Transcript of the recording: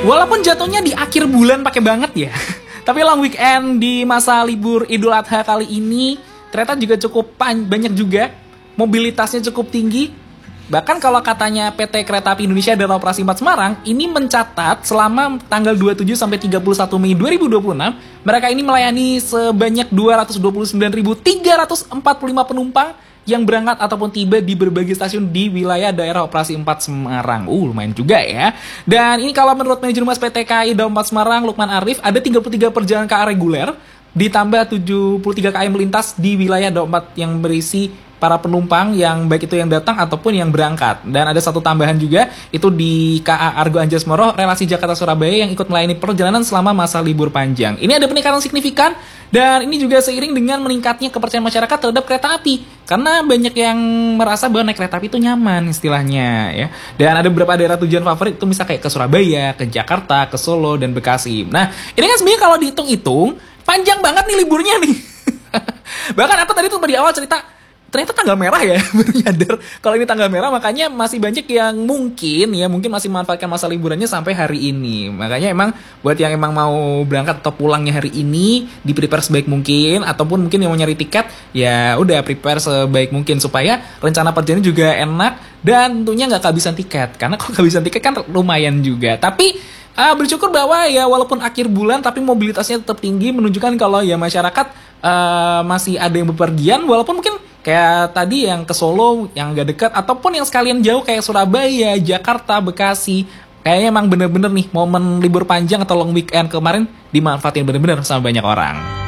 Walaupun jatuhnya di akhir bulan pakai banget ya. Tapi long weekend di masa libur Idul Adha kali ini ternyata juga cukup banyak juga. Mobilitasnya cukup tinggi. Bahkan kalau katanya PT Kereta Api Indonesia Daerah Operasi 4 Semarang ini mencatat selama tanggal 27 sampai 31 Mei 2026 mereka ini melayani sebanyak 229.345 penumpang yang berangkat ataupun tiba di berbagai stasiun di wilayah daerah operasi 4 Semarang. Lumayan juga ya. Dan ini kalau menurut manajer humas PT KAI Daob 4 Semarang, Lukman Arif, ada 33 perjalanan KA reguler, ditambah 73 KM melintas di wilayah Daob 4 yang berisi para penumpang yang baik itu yang datang ataupun yang berangkat. Dan ada satu tambahan juga, itu di KA Argo Anjasmoro, relasi Jakarta-Surabaya yang ikut melayani perjalanan selama masa libur panjang. Ini ada peningkatan signifikan, dan ini juga seiring dengan meningkatnya kepercayaan masyarakat terhadap kereta api. Karena banyak yang merasa bahwa naik kereta api itu nyaman istilahnya ya. Dan ada beberapa daerah tujuan favorit itu misalnya kayak ke Surabaya, ke Jakarta, ke Solo, dan Bekasi. Nah, ini kan sebenarnya kalau dihitung-hitung, panjang banget nih liburnya nih. Bahkan aku tadi tuh di awal cerita, ternyata tanggal merah ya, baru nyadar kalau ini tanggal merah, makanya masih banyak yang mungkin masih memanfaatkan masa liburannya sampai hari ini. Makanya emang buat yang emang mau berangkat atau pulangnya hari ini, di prepare sebaik mungkin, ataupun mungkin yang mau nyari tiket, ya udah prepare sebaik mungkin supaya rencana perjalanan juga enak dan tentunya nggak kehabisan tiket. Karena kalau kehabisan tiket kan lumayan juga. Tapi bersyukur bahwa ya walaupun akhir bulan tapi mobilitasnya tetap tinggi, menunjukkan kalau ya masyarakat masih ada yang bepergian, walaupun mungkin kayak tadi yang ke Solo yang gak dekat, ataupun yang sekalian jauh kayak Surabaya, Jakarta, Bekasi. Kayaknya emang bener-bener nih momen libur panjang atau long weekend kemarin dimanfaatin bener-bener sama banyak orang.